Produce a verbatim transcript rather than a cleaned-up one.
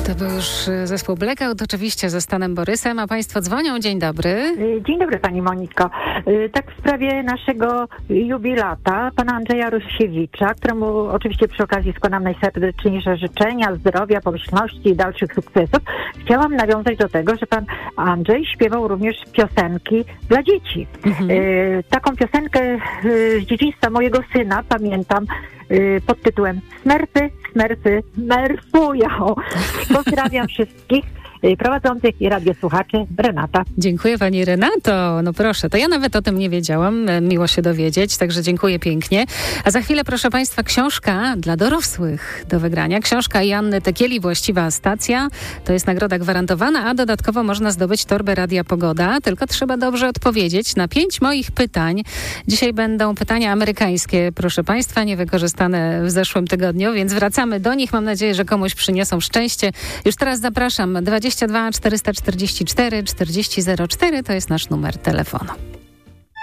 To był już zespół Blackout, oczywiście ze Stanem Borysem, a Państwo dzwonią. Dzień dobry. Dzień dobry Pani Moniko. Tak w sprawie naszego jubilata, pana Andrzeja Rusiewicza, któremu oczywiście przy okazji składam najserdeczniejsze życzenia, zdrowia, pomyślności i dalszych sukcesów. Chciałam nawiązać do tego, że pan Andrzej śpiewał również piosenki dla dzieci. Mhm. Taką piosenkę z dzieciństwa mojego syna pamiętam pod tytułem Smerfy, Smerfy, Merfują. Pozdrawiam wszystkich prowadzących i radiosłuchaczy. Renata. Dziękuję Pani Renato. No proszę, to ja nawet o tym nie wiedziałam. Miło się dowiedzieć, także dziękuję pięknie. A za chwilę, proszę Państwa, książka dla dorosłych do wygrania. Książka Joanny Tekieli, Właściwa stacja. To jest nagroda gwarantowana, a dodatkowo można zdobyć torbę Radia Pogoda. Tylko trzeba dobrze odpowiedzieć na pięć moich pytań. Dzisiaj będą pytania amerykańskie, proszę Państwa, niewykorzystane w zeszłym tygodniu, więc wracamy do nich. Mam nadzieję, że komuś przyniosą szczęście. Już teraz zapraszam. dwadzieścia dwa czterysta czterdzieści cztery czterdzieści zero cztery to jest nasz numer telefonu.